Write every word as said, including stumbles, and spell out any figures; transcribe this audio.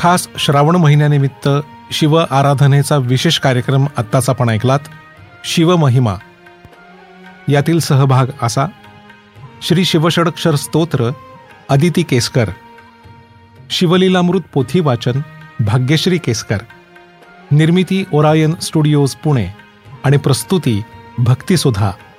खास श्रावण महिन्यानिमित्त शिव आराधनेचा विशेष कार्यक्रम आत्ताच आपण ऐकलात. शिवमहिमा यातील सहभाग असा: श्री शिवषडक्षर स्तोत्र अदिती केसकर, शिवलीलामृत पोथी वाचन भाग्यश्री केसकर, निर्मिती ओरायन स्टुडिओज पुणे आणि प्रस्तुती भक्तिसुधा.